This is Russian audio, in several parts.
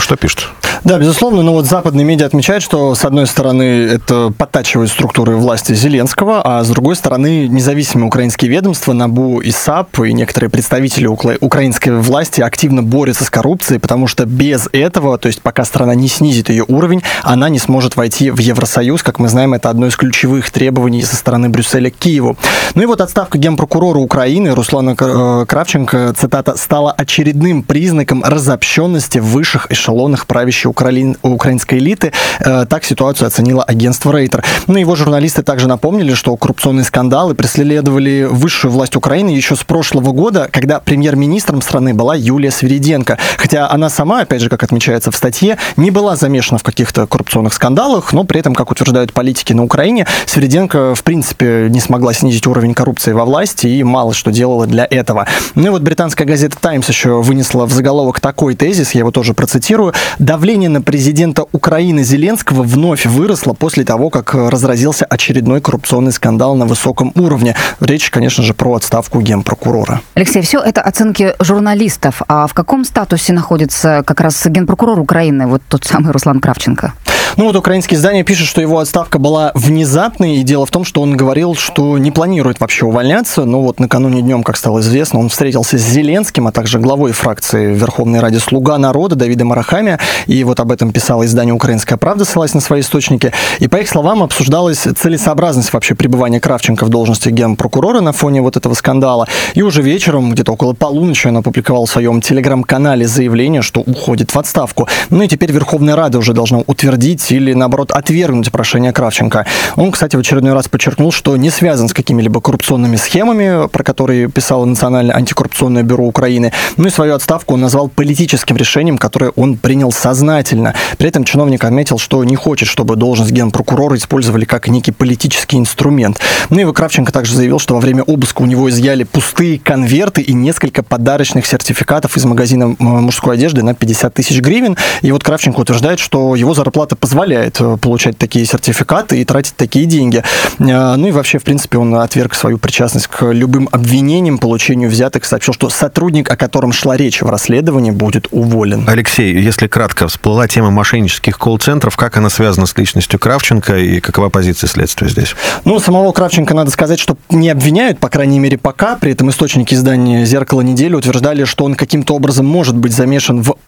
Что пишут? Да, безусловно, но вот западные медиа отмечают, что, с одной стороны, это подтачивает структуры власти Зеленского, а с другой стороны, независимые украинские ведомства, НАБУ и САП, и некоторые представители украинской власти активно борются с коррупцией, потому что без этого, то есть пока страна не снизит ее уровень, она не сможет войти в Евросоюз. Как мы знаем, это одно из ключевых требований со стороны Брюсселя к Киеву. Ну и вот отставка генпрокурора Украины Руслана Кравченко, цитата, стала очередным признаком разобщенности в высших эшелонах правящей украинской элиты. Так ситуацию оценило агентство Рейтер. Ну и его журналисты также напомнили, что коррупционные скандалы преследовали высшую власть Украины еще с прошлого года, когда премьер-министром страны была Юлия Свириденко. Хотя она сама, опять же, как отмечается в статье, не была замешана в каких-то коррупционных скандалах, но при этом, как утверждают политики на Украине, Свириденко, в принципе, не смогла снизить уровень коррупции во власти и мало что делала для этого. Ну и вот британская газета «Таймс» еще вынесла в заголовок такой тезис, я его тоже процитирую: «Давление на президента Украины Зеленского вновь выросло после того, как разразился очередной коррупционный скандал на высоком уровне». Речь, конечно же, про отставку генпрокурора. Алексей, все это оценки журналистов. А в каком статусе находится как раз генпрокурор Украины, вот тот самый Руслан Кравченко? Ну вот украинские издания пишут, что его отставка была внезапной, и дело в том, что он говорил, что не планирует вообще увольняться, но вот накануне днем, как стало известно, он встретился с Зеленским, а также главой фракции в Верховной Раде «Слуга народа» Давидом Арахамия, и вот об этом писало издание «Украинская правда», ссылаясь на свои источники, и по их словам обсуждалась целесообразность вообще пребывания Кравченко в должности генпрокурора на фоне вот этого скандала, и уже вечером, где-то около полуночи, он опубликовал в своем телеграм-канале заявление, что уходит в отставку. Ну и теперь Верховная Рада уже должна утвердить или, наоборот, отвергнуть прошение Кравченко. Он, кстати, в очередной раз подчеркнул, что не связан с какими-либо коррупционными схемами, про которые писало Национальное антикоррупционное бюро Украины. Ну и свою отставку он назвал политическим решением, которое он принял сознательно. При этом чиновник отметил, что не хочет, чтобы должность генпрокурора использовали как некий политический инструмент. Ну и Кравченко также заявил, что во время обыска у него изъяли пустые конверты и несколько подарочных сертификатов из магазина мужской одежды на 50 тысяч гривен. И вот Кравченко утверждает, что его зарплата позволяет получать такие сертификаты и тратить такие деньги. Ну и вообще, в принципе, он отверг свою причастность к любым обвинениям, получению взяток, сообщил, что сотрудник, о котором шла речь в расследовании, будет уволен. Алексей, если кратко, всплыла тема мошеннических колл-центров. Как она связана с личностью Кравченко и какова позиция следствия здесь? Ну, самого Кравченко, надо сказать, что не обвиняют, по крайней мере, пока. При этом источники издания «Зеркало недели» утверждали, что он каким-то образом может быть замешан в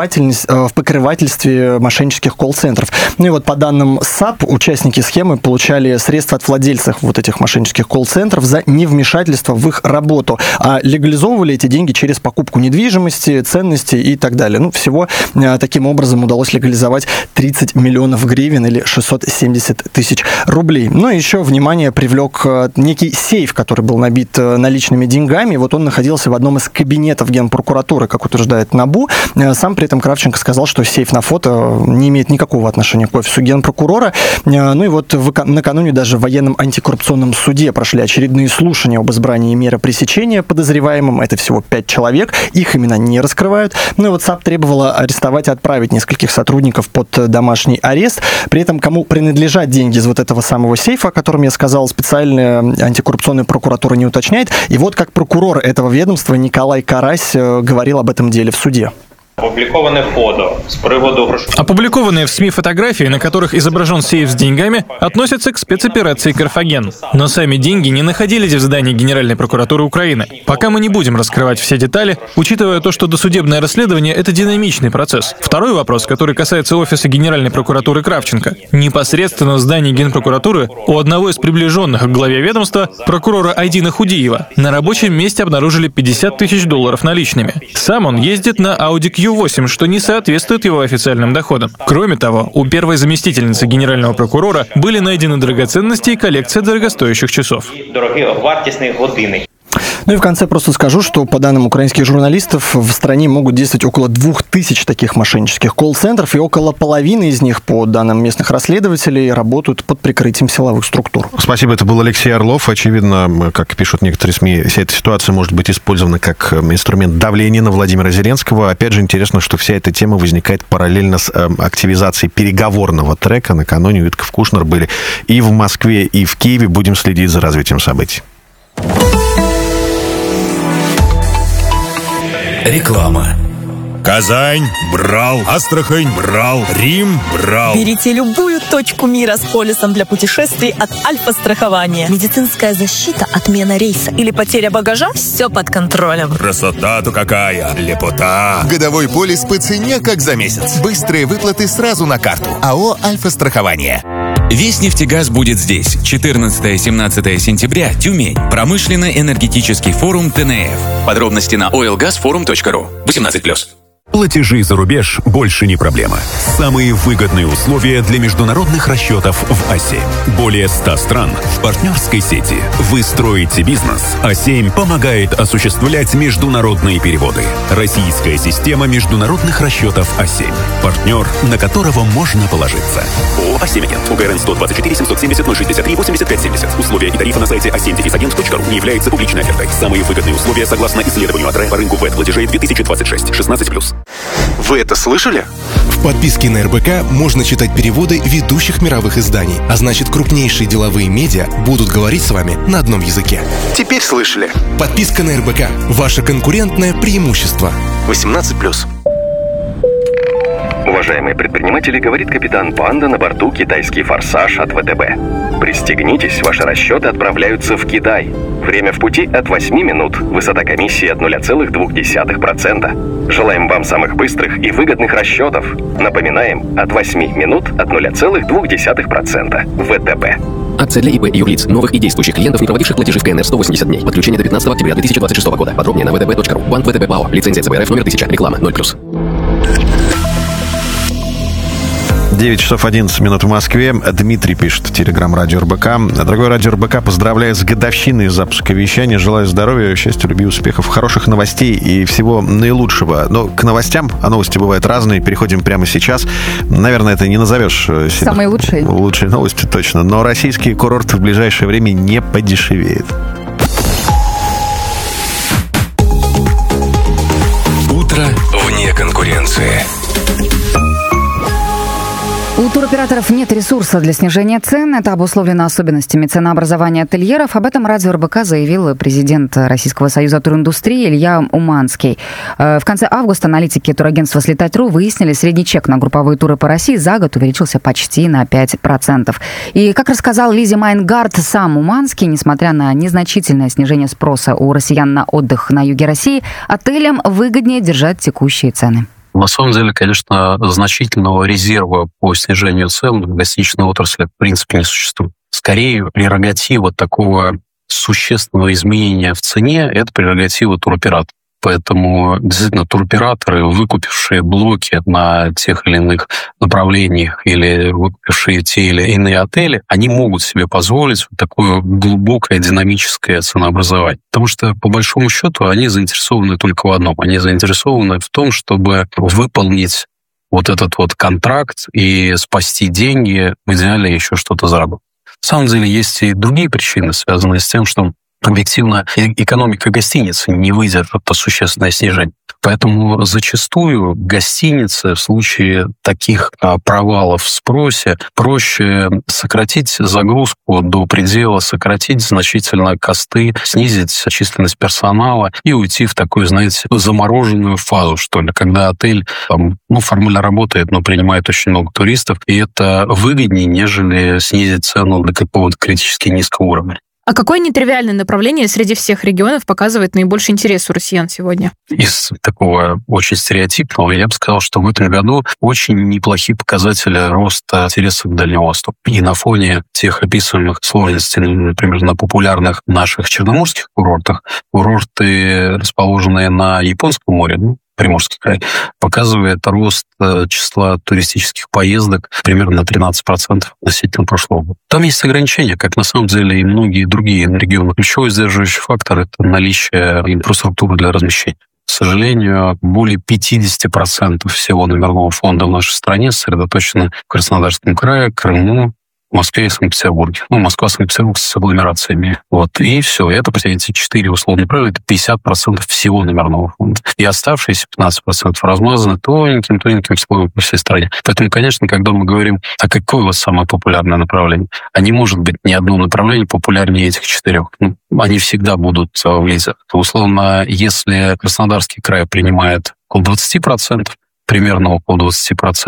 покрывательстве мошеннических колл-центров. Ну и вот по данным САП, участники схемы получали средства от владельцев вот этих мошеннических колл-центров за невмешательство в их работу, а легализовывали эти деньги через покупку недвижимости, ценностей и так далее. Ну, всего таким образом удалось легализовать 30 миллионов гривен или 670 тысяч рублей. Ну и еще внимание привлек некий сейф, который был набит наличными деньгами. Вот он находился в одном из кабинетов Генпрокуратуры, как утверждает НАБУ. Сам при этом Кравченко сказал, что сейф на фото не имеет никакого отношения к офису генпрокурора. Ну и вот накануне даже в военном антикоррупционном суде прошли очередные слушания об избрании меры пресечения подозреваемым. Это всего 5 человек. Их имена не раскрывают. Ну и вот САП требовала арестовать и отправить нескольких сотрудников под домашний арест. При этом, кому принадлежат деньги из вот этого самого сейфа, о котором я сказал, специальная антикоррупционная прокуратура не уточняет. И вот как прокурор этого ведомства Николай Карась говорил об этом деле в суде. Опубликованные в СМИ фотографии, на которых изображен сейф с деньгами, относятся к спецоперации «Карфаген». Но сами деньги не находились в здании Генеральной прокуратуры Украины. Пока мы не будем раскрывать все детали, учитывая то, что досудебное расследование – это динамичный процесс. Второй вопрос, который касается офиса Генеральной прокуратуры Кравченко. Непосредственно в здании Генпрокуратуры у одного из приближенных к главе ведомства, прокурора Айдина Худиева, на рабочем месте обнаружили $50 тысяч наличными. Сам он ездит на Audi Q8, что не соответствует его официальным доходам. Кроме того, у первой заместительницы генерального прокурора были найдены драгоценности и коллекция дорогостоящих часов. Ну и в конце просто скажу, что по данным украинских журналистов в стране могут действовать около 2000 таких мошеннических колл-центров, и около половины из них, по данным местных расследователей, работают под прикрытием силовых структур. Спасибо, это был Алексей Орлов. Очевидно, как пишут некоторые СМИ, вся эта ситуация может быть использована как инструмент давления на Владимира Зеленского. Опять же, интересно, что вся эта тема возникает параллельно с активизацией переговорного трека. Накануне Уитков Кушнер были и в Москве, и в Киеве. Будем следить за развитием событий. Реклама. Казань – брал. Астрахань – брал. Рим – брал. Берите любую точку мира с полисом для путешествий от Альфа-страхования. Медицинская защита, отмена рейса или потеря багажа – все под контролем. Красота-то какая! Лепота! Годовой полис по цене, как за месяц. Быстрые выплаты сразу на карту. АО «Альфа-страхование». Весь нефтегаз будет здесь. 14-17 сентября, Тюмень. Промышленно-энергетический форум ТНФ. Подробности на oilgasforum.ru. 18+. Платежи за рубеж больше не проблема. Самые выгодные условия для международных расчетов в АСЕ. Более 100 стран в партнерской сети. Вы строите бизнес. А7 помогает осуществлять международные переводы. Российская система международных расчетов А7. Партнер, на которого можно положиться. ООО «А7 Агент». УГРН 124 770 063 85 70. Условия и тарифы на сайте a7-agent.ru не являются публичной офертой. Самые выгодные условия согласно исследованию АДРЭ по рынку ВЭД-платежей 2026. 16+. Вы это слышали? В подписке на РБК можно читать переводы ведущих мировых изданий, а значит, крупнейшие деловые медиа будут говорить с вами на одном языке. Теперь слышали? Подписка на РБК – ваше конкурентное преимущество. 18+. Уважаемые предприниматели, говорит капитан Панда на борту «Китайский форсаж» от ВТБ. Пристегнитесь, ваши расчеты отправляются в Китай. Время в пути от 8 минут, высота комиссии от 0,2%. Желаем вам самых быстрых и выгодных расчетов. Напоминаем, от 8 минут от 0,2%. ВТБ. Акция для ИП и юрлиц, новых и действующих клиентов, не проводивших платежи в КНР 180 дней. Подключение до 15 октября 2026 года. Подробнее на vtb.ru. Банк ВТБ ПАО. Лицензия ЦБРФ номер 1000. Реклама 0+. 9 часов 11 минут в Москве. Дмитрий пишет в телеграм-радио РБК. Дорогой радио РБК, поздравляю с годовщиной запуска вещания. Желаю здоровья, счастья, любви, успехов, хороших новостей и всего наилучшего. Но к новостям, а новости бывают разные, переходим прямо сейчас. Наверное, это не назовешь самые лучшие. Лучшие новости, точно. Но российский курорт в ближайшее время не подешевеет. Утро вне конкуренции. У туроператоров нет ресурса для снижения цен. Это обусловлено особенностями ценообразования ательеров. Об этом радио РБК заявил президент Российского союза туриндустрии Илья Уманский. В конце августа аналитики турагентства «Слетать.ру» выяснили, средний чек на групповые туры по России за год увеличился почти на 5%. И, как рассказал Лизе Майнгард сам Уманский, несмотря на незначительное снижение спроса у россиян на отдых на юге России, отелям выгоднее держать текущие цены. На самом деле, конечно, значительного резерва по снижению цен в гостиничной отрасли в принципе не существует. Скорее, прерогатива такого существенного изменения в цене – это прерогатива туроператора. Поэтому, действительно, туроператоры, выкупившие блоки на тех или иных направлениях или выкупившие те или иные отели, они могут себе позволить вот такое глубокое динамическое ценообразование. Потому что, по большому счету, они заинтересованы только в одном. Они заинтересованы в том, чтобы выполнить вот этот вот контракт и спасти деньги, в идеале еще что-то заработать. На самом деле, есть и другие причины, связанные с тем, что объективно экономика гостиницы не выдержит существенное снижение. Поэтому зачастую гостиницы в случае таких провалов в спросе проще сократить загрузку до предела, сократить значительно косты, снизить численность персонала и уйти в такую, знаете, замороженную фазу, что ли, когда отель формально работает, но принимает очень много туристов, и это выгоднее, нежели снизить цену до какого-то критически низкого уровня. А какое нетривиальное направление среди всех регионов показывает наибольший интерес у россиян сегодня? Из такого очень стереотипного, я бы сказал, что в этом году очень неплохие показатели роста интереса к Дальнему Востоку. И на фоне тех описываемых сложностей, например, на популярных наших черноморских курортах, курорты, расположенные на Японском море, Приморский край, показывает рост числа туристических поездок примерно на 13% относительно прошлого года. Там есть ограничения, как на самом деле и многие другие регионы. Ключевой сдерживающий фактор – это наличие инфраструктуры для размещения. К сожалению, более 50% всего номерного фонда в нашей стране сосредоточено в Краснодарском крае, Крыму, Москве и Санкт-Петербурге. Москва, Санкт-Петербург с агломерациями. И все. Это, эти 4 условные правила, это 50% всего номерного фонда. И оставшиеся 15% размазаны тоненьким слоем по всей стране. Поэтому, конечно, когда мы говорим, а какое у вас самое популярное направление, а не может быть ни одно направление популярнее этих 4. Они всегда будут в лидерах. Условно, если Краснодарский край принимает около 20%, примерно около 20%.